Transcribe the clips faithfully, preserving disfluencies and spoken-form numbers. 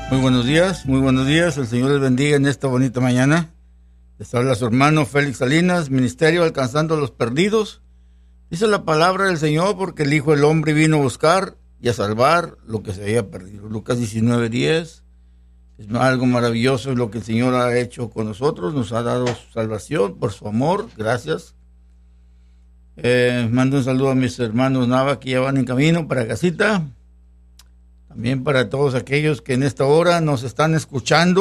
Muy buenos días, muy buenos días. El Señor les bendiga en esta bonita mañana. Les habla su hermano Félix Salinas, Ministerio Alcanzando a los Perdidos. Dice la palabra del Señor, porque el Hijo del Hombre vino a buscar y a salvar lo que se había perdido. Lucas diecinueve diez. Es algo maravilloso lo que el Señor ha hecho con nosotros. Nos ha dado su salvación por su amor. Gracias. Eh, mando un saludo a mis hermanos Nava que ya van en camino para casita. También para todos aquellos que en esta hora nos están escuchando.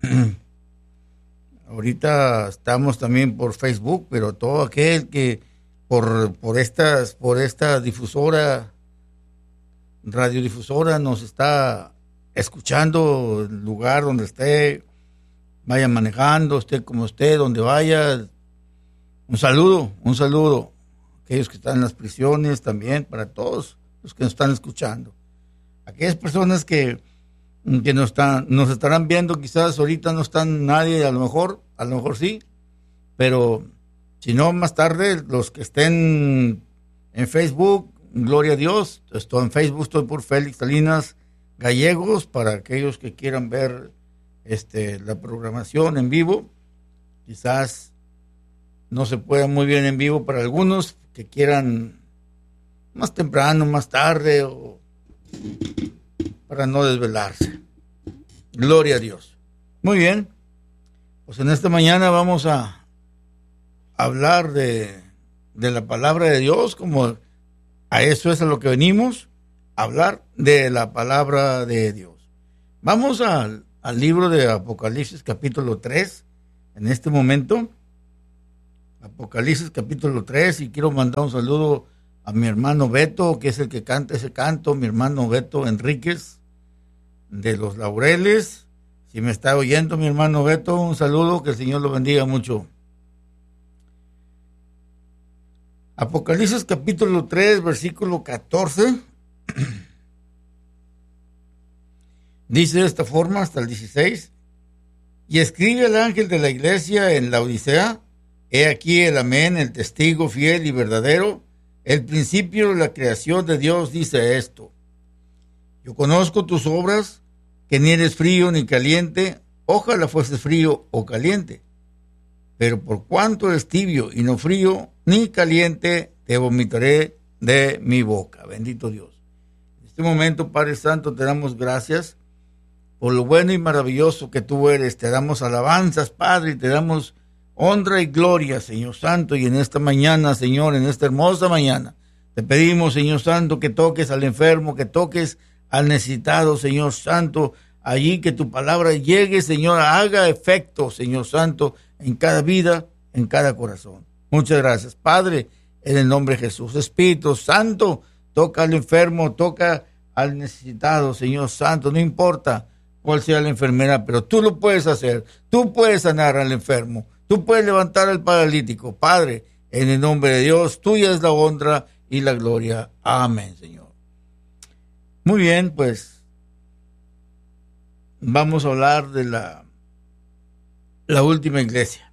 Ahorita estamos también por Facebook, pero todo aquel que por, por, estas, por esta difusora, radiodifusora, nos está escuchando, el lugar donde esté, vaya manejando, esté como esté, donde vaya. Un saludo, un saludo. Aquellos que están en las prisiones también, para todos los que nos están escuchando. Aquellas personas que, que nos, están, nos estarán viendo, quizás ahorita no están nadie, a lo mejor, a lo mejor sí, pero si no, más tarde, los que estén en Facebook, gloria a Dios, estoy en Facebook, estoy por Félix Salinas Gallegos, para aquellos que quieran ver este, la programación en vivo. Quizás no se pueda muy bien en vivo para algunos que quieran más temprano, más tarde, o para no desvelarse. Gloria a Dios. Muy bien, pues en esta mañana vamos a hablar de, de la palabra de Dios, como a eso es a lo que venimos, a hablar de la palabra de Dios. Vamos al, al libro de Apocalipsis capítulo tres, en este momento, Apocalipsis capítulo tres, y quiero mandar un saludo a mi hermano Beto, que es el que canta ese canto, mi hermano Beto Enríquez, de Los Laureles. Si me está oyendo mi hermano Beto, un saludo, que el Señor lo bendiga mucho. Apocalipsis capítulo tres, versículo catorce, dice de esta forma hasta el dieciséis, y escribe el ángel de la iglesia en Laodicea, he aquí el amén, el testigo fiel y verdadero, el principio de la creación de Dios, dice esto: yo conozco tus obras, que ni eres frío ni caliente, ojalá fueses frío o caliente, pero por cuanto eres tibio y no frío ni caliente, te vomitaré de mi boca. Bendito Dios. En este momento, Padre Santo, te damos gracias por lo bueno y maravilloso que tú eres. Te damos alabanzas, Padre, y te damos honra y gloria, Señor Santo. Y en esta mañana, Señor, en esta hermosa mañana, te pedimos, Señor Santo, que toques al enfermo, que toques al necesitado, Señor Santo, allí que tu palabra llegue, Señor, haga efecto, Señor Santo, en cada vida, en cada corazón. Muchas gracias, Padre, en el nombre de Jesús. Espíritu Santo, toca al enfermo, toca al necesitado, Señor Santo, no importa cuál sea la enfermedad, pero tú lo puedes hacer, tú puedes sanar al enfermo, tú puedes levantar al paralítico. Padre, en el nombre de Dios, tuya es la honra y la gloria. Amén, Señor. Muy bien, pues vamos a hablar de la, la última iglesia,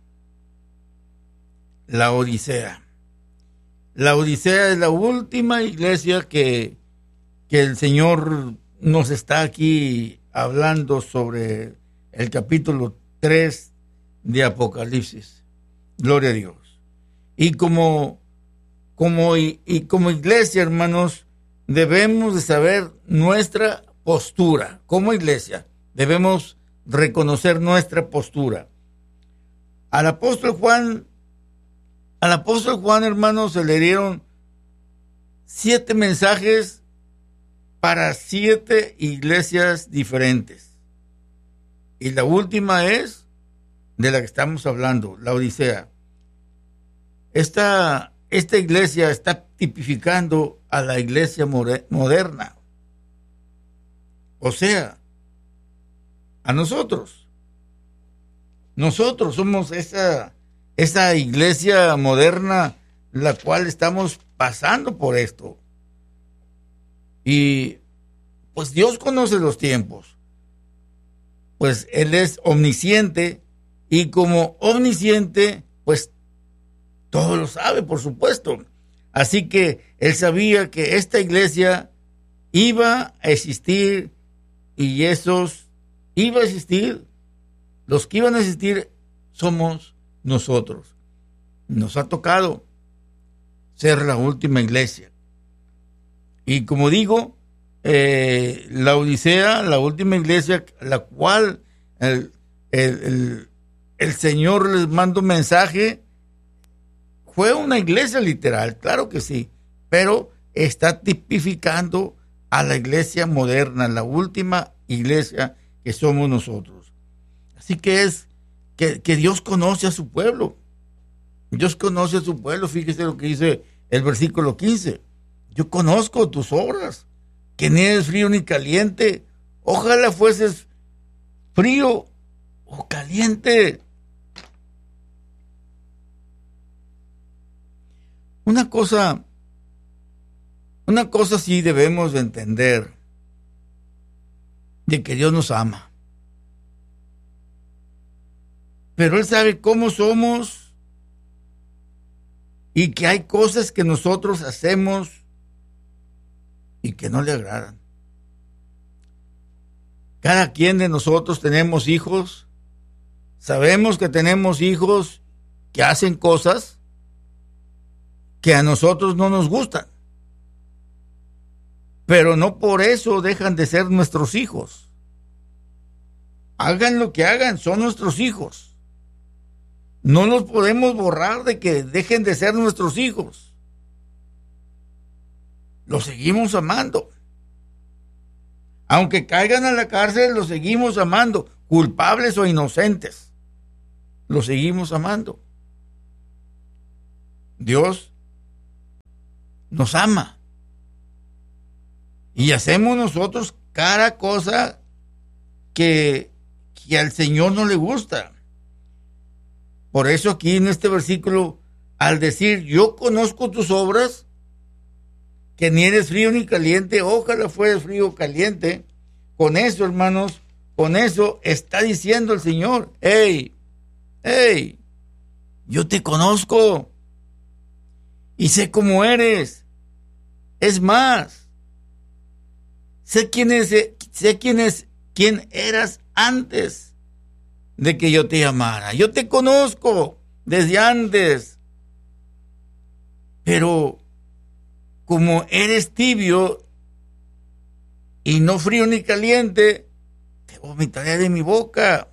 la Odisea. La Odisea es la última iglesia que, que el Señor nos está aquí hablando sobre el capítulo tres de Apocalipsis. Gloria a Dios. Y como, como, y, y como iglesia, hermanos, debemos de saber nuestra postura. Como iglesia, debemos reconocer nuestra postura. Al apóstol Juan, al apóstol Juan, hermanos, se le dieron siete mensajes para siete iglesias diferentes. Y la última es de la que estamos hablando, la Odisea. Esta, esta iglesia está tipificando a la iglesia moderna. O sea, a nosotros. Nosotros somos esa, esa iglesia moderna, la cual estamos pasando por esto. Y pues Dios conoce los tiempos. Pues Él es omnisciente, y como omnisciente, pues todo lo sabe, por supuesto. Así que Él sabía que esta iglesia iba a existir, y esos iba a existir, los que iban a existir somos nosotros. Nos ha tocado ser la última iglesia. Y como digo, eh, la Odisea, la última iglesia, la cual el, el, el, el Señor les manda un mensaje, fue una iglesia literal, claro que sí, pero está tipificando a la iglesia moderna, la última iglesia que somos nosotros. Así que es que, que Dios conoce a su pueblo. Dios conoce a su pueblo. Fíjese lo que dice el versículo quince. Yo conozco tus obras, que ni eres frío ni caliente. Ojalá fueses frío o caliente. Una cosa, una cosa sí debemos de entender, de que Dios nos ama. Pero Él sabe cómo somos y que hay cosas que nosotros hacemos y que no le agradan. Cada quien de nosotros tenemos hijos, sabemos que tenemos hijos que hacen cosas que a nosotros no nos gustan, pero no por eso dejan de ser nuestros hijos. Hagan lo que hagan, son nuestros hijos. No los podemos borrar de que dejen de ser nuestros hijos. Los seguimos amando. Aunque caigan a la cárcel, los seguimos amando, culpables o inocentes. Los seguimos amando. Dios nos ama. Y hacemos nosotros cada cosa que, que al Señor no le gusta. Por eso aquí en este versículo, al decir, yo conozco tus obras, que ni eres frío ni caliente, ojalá fueras frío o caliente, con eso, hermanos, con eso está diciendo el Señor, hey, hey, yo te conozco y sé cómo eres. Es más, sé quién es, sé quién es, quién eras antes de que yo te llamara. Yo te conozco desde antes. Pero como eres tibio y no frío ni caliente, te vomitaré de mi boca.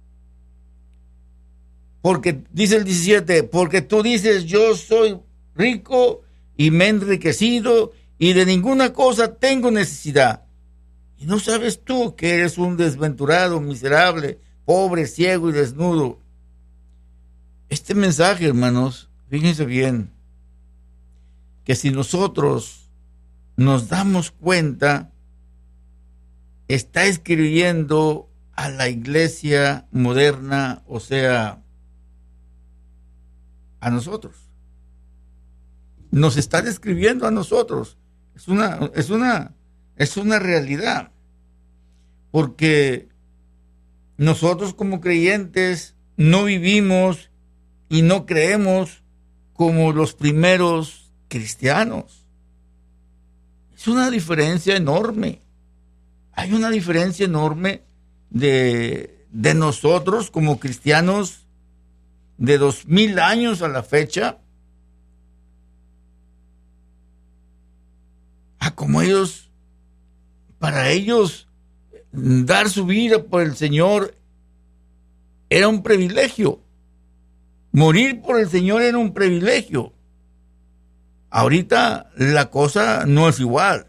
Porque, dice el diecisiete, porque tú dices, yo soy rico y me he enriquecido y de ninguna cosa tengo necesidad. Y no sabes tú que eres un desventurado, miserable, pobre, ciego y desnudo. Este mensaje, hermanos, fíjense bien, que si nosotros nos damos cuenta, está escribiendo a la iglesia moderna, o sea, a nosotros. Nos está describiendo a nosotros. Es una, es una, es una realidad. Porque nosotros como creyentes no vivimos y no creemos como los primeros cristianos. Es una diferencia enorme. Hay una diferencia enorme de, de nosotros como cristianos de dos mil años a la fecha, a como ellos, para ellos, dar su vida por el Señor era un privilegio. Morir por el Señor era un privilegio. Ahorita la cosa no es igual.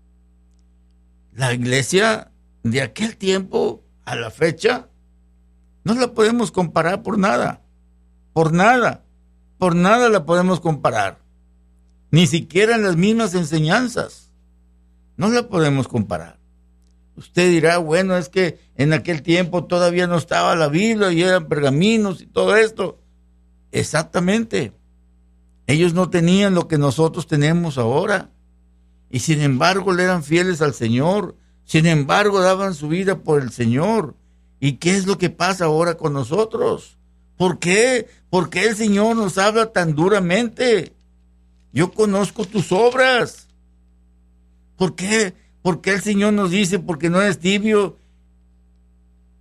La iglesia de aquel tiempo a la fecha no la podemos comparar por nada. Por nada. Por nada la podemos comparar. Ni siquiera en las mismas enseñanzas. No la podemos comparar. Usted dirá, bueno, es que en aquel tiempo todavía no estaba la Biblia y eran pergaminos y todo esto. Exactamente. Ellos no tenían lo que nosotros tenemos ahora. Y sin embargo le eran fieles al Señor. Sin embargo daban su vida por el Señor. ¿Y qué es lo que pasa ahora con nosotros? ¿Por qué? ¿Por qué el Señor nos habla tan duramente? Yo conozco tus obras. ¿Por qué? ¿Por qué el Señor nos dice, porque no eres tibio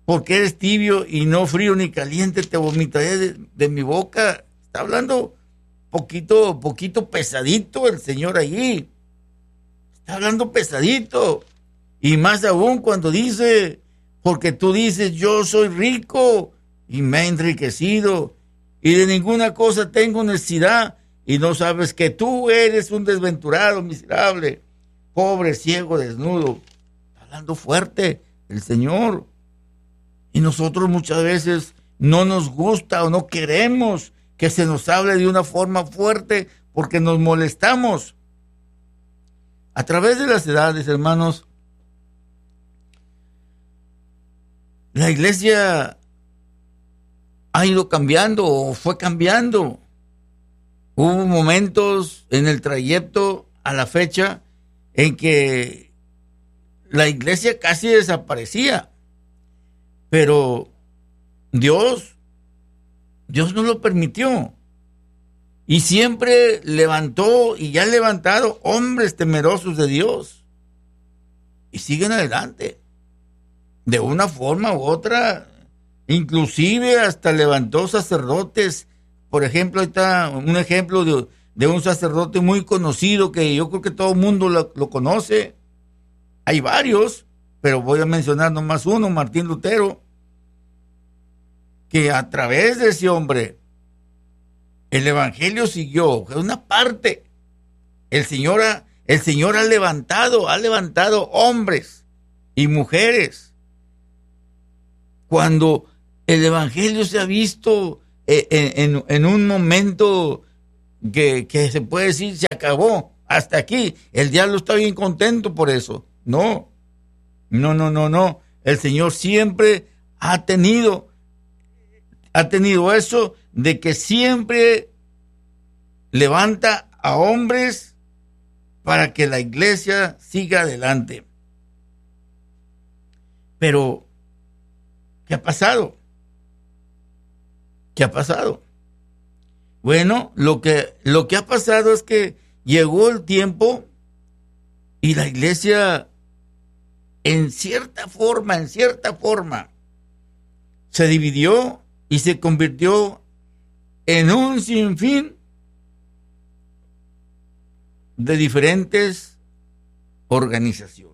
porque eres tibio y no frío ni caliente, te vomitaré de, de mi boca. Está hablando poquito, poquito pesadito el Señor allí. Está hablando pesadito. Y más aún cuando dice, porque tú dices, yo soy rico y me he enriquecido y de ninguna cosa tengo necesidad, y no sabes que tú eres un desventurado, miserable, pobre, ciego, desnudo. Está hablando fuerte el Señor. Y nosotros muchas veces no nos gusta o no queremos que se nos hable de una forma fuerte porque nos molestamos. A través de las edades, hermanos, la iglesia ha ido cambiando o fue cambiando. Hubo momentos en el trayecto a la fecha en que la iglesia casi desaparecía, pero Dios, Dios no lo permitió. Y siempre levantó y ya ha levantado hombres temerosos de Dios. Y siguen adelante. De una forma u otra. Inclusive hasta levantó sacerdotes. Por ejemplo, ahí está un ejemplo de, de un sacerdote muy conocido que yo creo que todo el mundo lo, lo conoce. Hay varios, pero voy a mencionar nomás uno, Martín Lutero, que a través de ese hombre el evangelio siguió. Una parte, el Señor ha, el Señor ha levantado, ha levantado hombres y mujeres. Cuando el evangelio se ha visto en, en, en un momento que, que se puede decir se acabó, hasta aquí, el diablo está bien contento por eso. No, no, no, no, no. El Señor siempre ha tenido, ha tenido eso de que siempre levanta a hombres para que la iglesia siga adelante. Pero, ¿qué ha pasado? ¿Qué ha pasado? Bueno, lo que, lo que ha pasado es que llegó el tiempo y la iglesia, en cierta forma, en cierta forma, se dividió y se convirtió en un sinfín de diferentes organizaciones.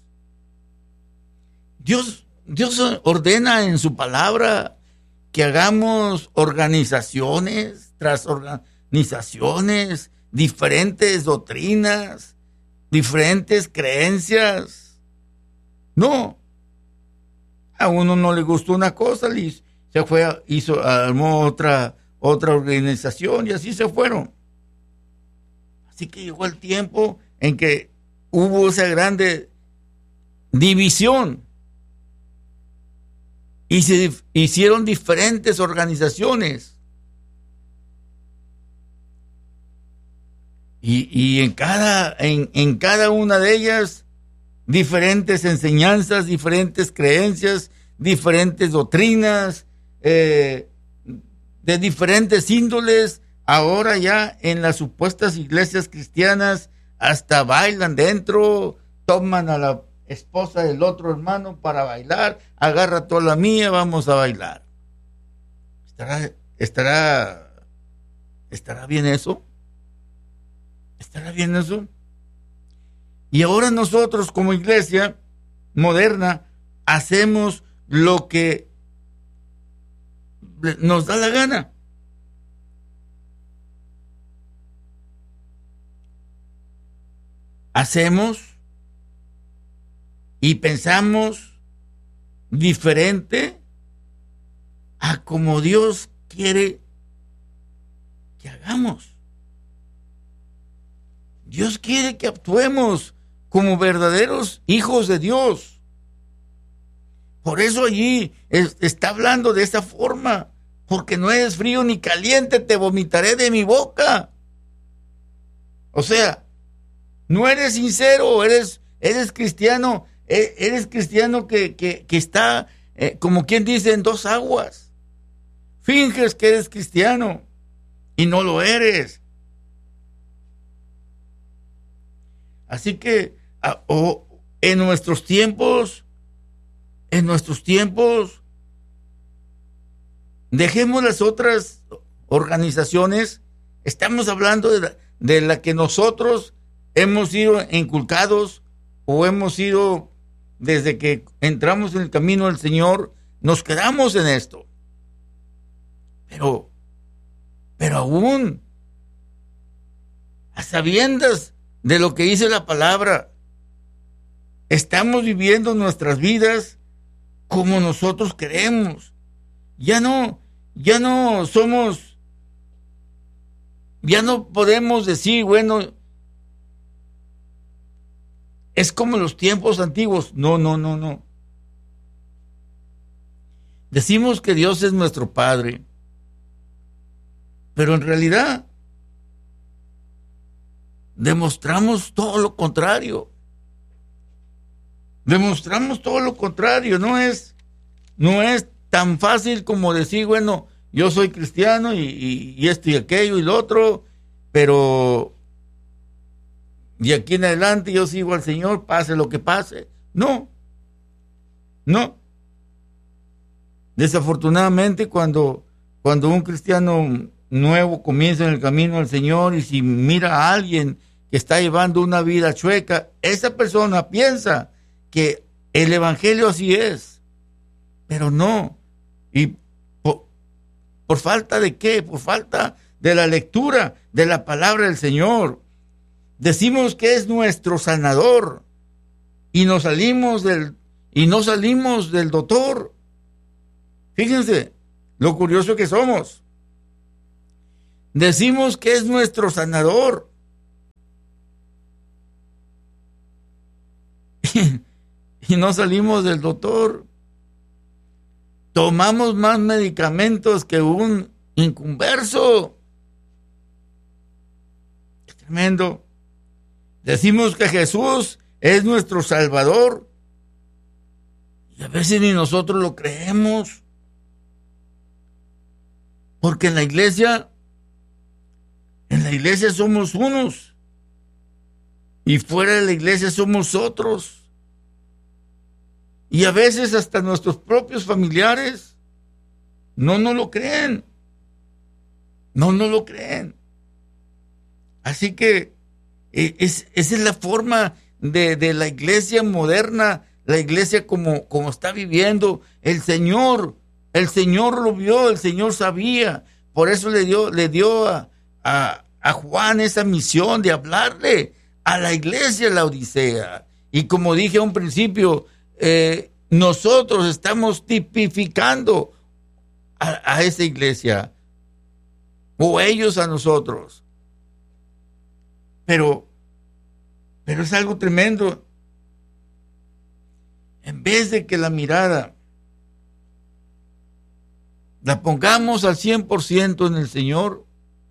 Dios, Dios ordena en su palabra que hagamos organizaciones tras organizaciones, diferentes doctrinas, diferentes creencias. No, a uno no le gustó una cosa, se fue, hizo, armó otra, otra organización y así se fueron. Así que llegó el tiempo en que hubo esa grande división y se hicieron diferentes organizaciones. Y, y en, cada, en, en cada una de ellas, diferentes enseñanzas, diferentes creencias, diferentes doctrinas, eh, de diferentes índoles. Ahora ya en las supuestas iglesias cristianas hasta bailan dentro, toman a la esposa del otro hermano para bailar, agarra toda la mía, vamos a bailar. ¿Estará, estará, estará bien eso? ¿Estará bien eso? Y ahora nosotros como iglesia moderna hacemos lo que nos da la gana. Hacemos y pensamos diferente a como Dios quiere que hagamos. Dios quiere que actuemos como verdaderos hijos de Dios. Por eso allí es, está hablando de esa forma, porque no eres frío ni caliente, te vomitaré de mi boca. O sea, no eres sincero, eres, eres cristiano, eres cristiano que, que, que está, eh, como quien dice, en dos aguas. Finges que eres cristiano y no lo eres. Así que a, o, en nuestros tiempos, en nuestros tiempos, Dejemos las otras organizaciones. Estamos hablando de la, de la que nosotros hemos sido inculcados o hemos sido, desde que entramos en el camino del Señor, nos quedamos en esto. Pero, pero aún, a sabiendas de lo que dice la palabra, estamos viviendo nuestras vidas como nosotros queremos. Ya no, ya no somos, ya no podemos decir, bueno, es como los tiempos antiguos. No, no, no, no. Decimos que Dios es nuestro Padre, pero en realidad demostramos todo lo contrario. Demostramos todo lo contrario. No es, no es tan fácil como decir, bueno, yo soy cristiano y, y, y esto y aquello y lo otro, pero de aquí en adelante yo sigo al Señor, pase lo que pase. No, no. Desafortunadamente, cuando, cuando un cristiano nuevo comienza en el camino del Señor y si mira a alguien que está llevando una vida chueca, esa persona piensa que el evangelio así es, pero no. ¿Y por, por falta de qué? Por falta de la lectura de la palabra del Señor. Decimos que es nuestro sanador y nos salimos del y no salimos del doctor. Fíjense lo curioso que somos. Decimos que es nuestro sanador y no salimos del doctor. Tomamos más medicamentos que un inconverso. Es tremendo. Decimos que Jesús es nuestro Salvador y a veces ni nosotros lo creemos. Porque en la iglesia, en la iglesia somos unos y fuera de la iglesia somos otros. Y a veces hasta nuestros propios familiares no nos lo creen. No nos lo creen. Así que es, esa es la forma de, de la iglesia moderna, la iglesia como, como está viviendo. El Señor, el Señor lo vio, el Señor sabía. Por eso le dio, le dio a, a, a Juan esa misión de hablarle a la iglesia de la Odisea. Y como dije a un principio, eh, nosotros estamos tipificando a, a esa iglesia, o ellos a nosotros. Pero, pero es algo tremendo. En vez de que la mirada la pongamos al cien por ciento en el Señor,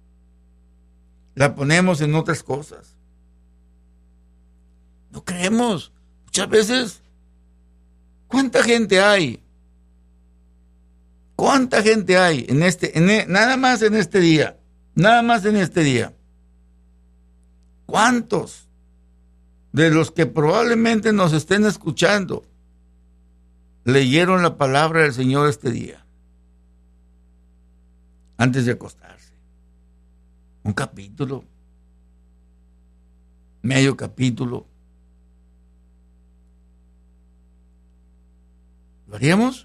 la ponemos en otras cosas. No creemos. Muchas veces, ¿cuánta gente hay? ¿Cuánta gente hay en este, en, nada más en este día? Nada más en este día. ¿Cuántos de los que probablemente nos estén escuchando leyeron la palabra del Señor este día? Antes de acostarse. Un capítulo. Medio capítulo. ¿Lo haríamos?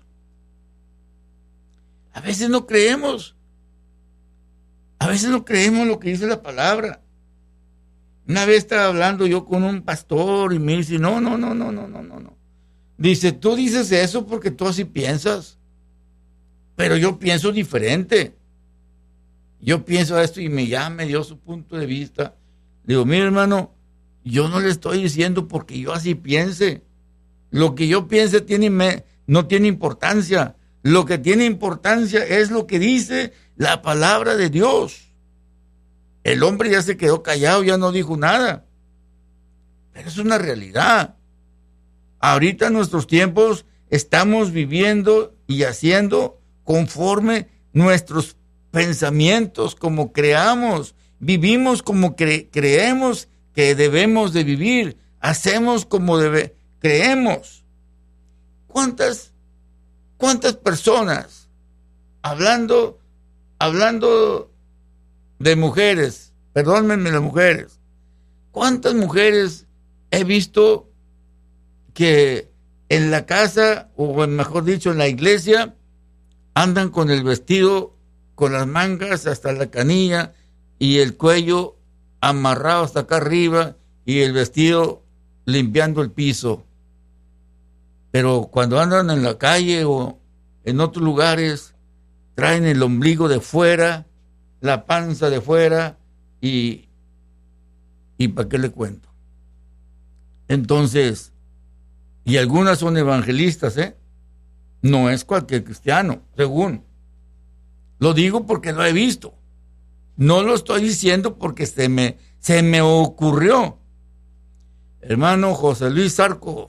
A veces no creemos. A veces no creemos lo que dice la palabra. Una vez estaba hablando yo con un pastor y me dice, no, no, no, no, no, no, no, no. Dice, tú dices eso porque tú así piensas. Pero yo pienso diferente. Yo pienso esto y me ya me dio su punto de vista. Le digo, mira hermano, yo no le estoy diciendo porque yo así piense. Lo que yo piense tiene me, no tiene importancia. Lo que tiene importancia es lo que dice la palabra de Dios. El hombre ya se quedó callado, ya no dijo nada. Pero es una realidad. Ahorita en nuestros tiempos estamos viviendo y haciendo conforme nuestros pensamientos, como creamos. Vivimos como cre- creemos que debemos de vivir. Hacemos como debe, creemos. ¿Cuántas, cuántas personas hablando, hablando de mujeres, perdónenme las mujeres, ¿cuántas mujeres he visto que en la casa, o mejor dicho, en la iglesia, andan con el vestido, con las mangas hasta la canilla y el cuello amarrado hasta acá arriba y el vestido limpiando el piso? Pero cuando andan en la calle o en otros lugares, traen el ombligo de fuera, la panza de fuera y, y ¿para qué le cuento? Entonces, y algunas son evangelistas, ¿eh? No es cualquier cristiano, según. Lo digo porque lo he visto. No lo estoy diciendo porque se me, se me ocurrió. Hermano José Luis Zarco,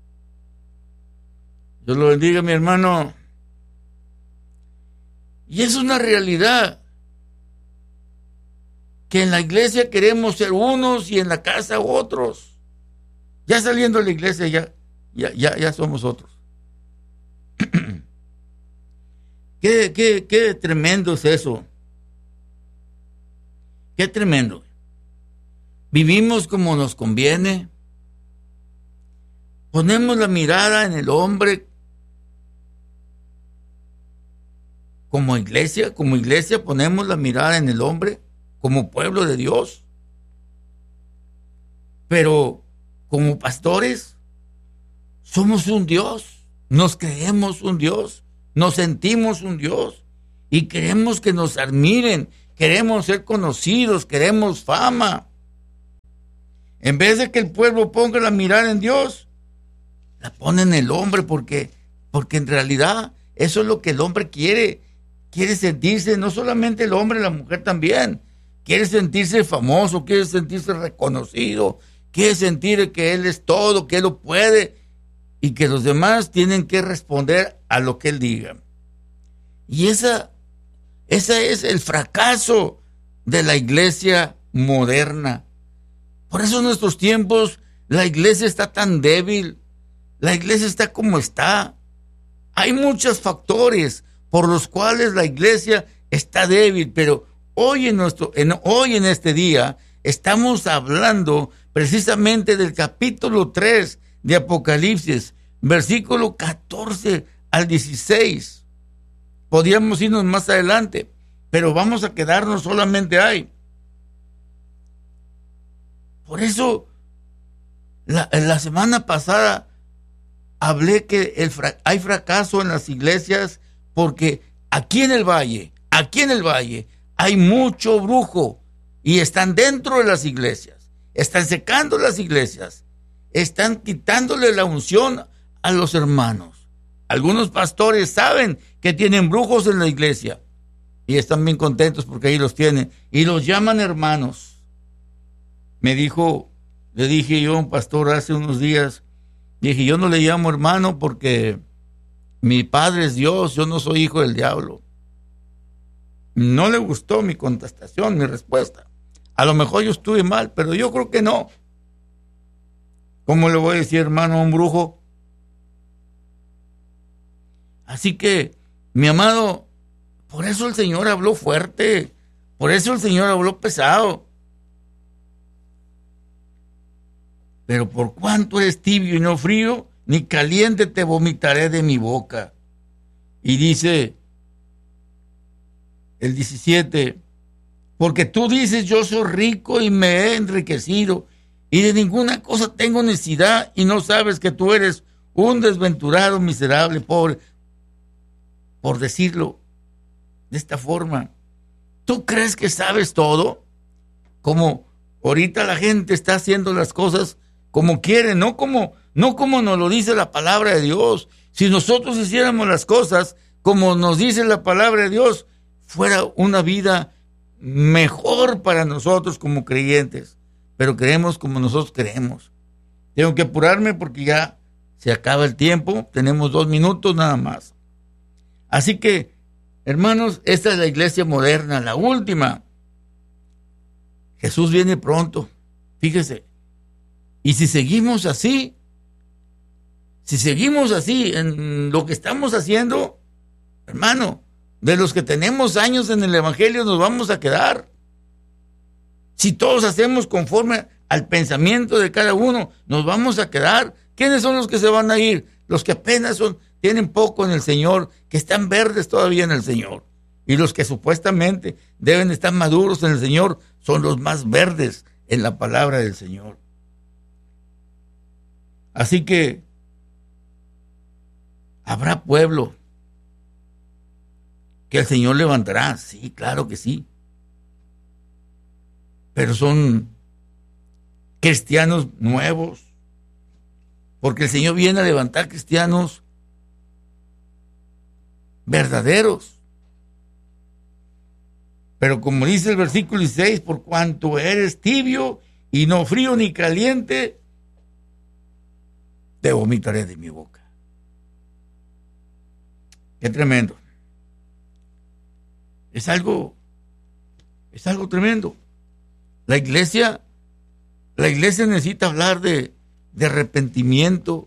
Dios lo bendiga, mi hermano. Y es una realidad que en la iglesia queremos ser unos y en la casa otros. Ya saliendo de la iglesia ya, ya, ya, ya somos otros. qué, qué, qué tremendo es eso. Qué tremendo. Vivimos como nos conviene. Ponemos la mirada en el hombre. Como iglesia, como iglesia ponemos la mirada en el hombre, como pueblo de Dios. Pero como pastores, somos un Dios, nos creemos un Dios, nos sentimos un Dios y queremos que nos admiren, queremos ser conocidos, queremos fama. En vez de que el pueblo ponga la mirada en Dios, la pone en el hombre porque, porque en realidad eso es lo que el hombre quiere. Quiere sentirse, no solamente el hombre, la mujer también. Quiere sentirse famoso, quiere sentirse reconocido, quiere sentir que él es todo, que él lo puede y que los demás tienen que responder a lo que él diga. Y esa, ese es el fracaso de la iglesia moderna. Por eso en nuestros tiempos la iglesia está tan débil, la iglesia está como está. Hay muchos factores por los cuales la iglesia está débil, pero hoy en, nuestro, en, hoy en este día estamos hablando precisamente del capítulo tres de Apocalipsis, versículo catorce al dieciséis. Podríamos irnos más adelante, pero vamos a quedarnos solamente ahí. Por eso, la, la semana pasada hablé que el, hay fracaso en las iglesias porque aquí en el valle, aquí en el valle, hay mucho brujo y están dentro de las iglesias, están secando las iglesias, están quitándole la unción a los hermanos. Algunos pastores saben que tienen brujos en la iglesia y están bien contentos porque ahí los tienen y los llaman hermanos. Me dijo, le dije yo a un pastor hace unos días, dije, yo no le llamo hermano porque mi padre es Dios, yo no soy hijo del diablo. No le gustó mi contestación, mi respuesta. A lo mejor yo estuve mal, pero yo creo que no. ¿Cómo le voy a decir hermano a un brujo? Así que, mi amado, por eso el Señor habló fuerte, por eso el Señor habló pesado. Pero por cuanto eres tibio y no frío, ni caliente te vomitaré de mi boca. Y dice el diecisiete, porque tú dices, yo soy rico y me he enriquecido, y de ninguna cosa tengo necesidad, y no sabes que tú eres un desventurado, miserable, pobre. Por decirlo de esta forma, ¿tú crees que sabes todo? Como ahorita la gente está haciendo las cosas como quiere, no como, no como nos lo dice la palabra de Dios. Si nosotros hiciéramos las cosas como nos dice la palabra de Dios, fuera una vida mejor para nosotros como creyentes, pero creemos como nosotros creemos. Tengo que apurarme porque ya se acaba el tiempo, tenemos dos minutos nada más. Así que, hermanos, esta es la iglesia moderna, la última. Jesús viene pronto, fíjese. Y si seguimos así, si seguimos así en lo que estamos haciendo, hermano, de los que tenemos años en el Evangelio nos vamos a quedar? Si todos hacemos conforme al pensamiento de cada uno, nos vamos a quedar. ¿Quiénes son los que se van a ir? Los que apenas son, tienen poco en el Señor, que están verdes todavía en el Señor. Y los que supuestamente deben estar maduros en el Señor son los más verdes en la palabra del Señor. Así que habrá pueblo que el Señor levantará. Sí, claro que sí. Pero son cristianos nuevos. Porque el Señor viene a levantar cristianos verdaderos. Pero como dice el versículo dieciséis, por cuanto eres tibio y no frío ni caliente, te vomitaré de mi boca. Qué tremendo. Es algo, es algo tremendo. La iglesia, la iglesia necesita hablar de, de arrepentimiento,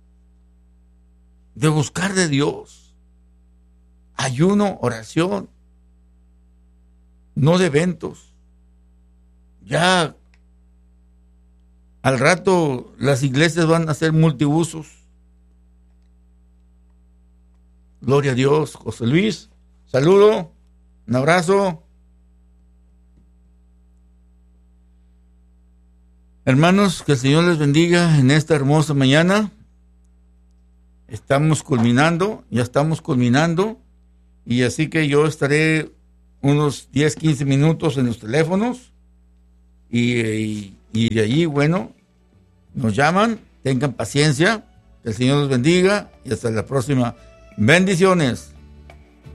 de buscar de Dios, ayuno, oración, no de eventos. Ya al rato las iglesias van a ser multiusos. Gloria a Dios. José Luis, saludo, un abrazo. Hermanos, que el Señor les bendiga en esta hermosa mañana. Estamos culminando, ya estamos culminando, y así que yo estaré unos diez, quince minutos en los teléfonos, y, y, y de allí, bueno, nos llaman, tengan paciencia, que el Señor los bendiga, y hasta la próxima. Bendiciones.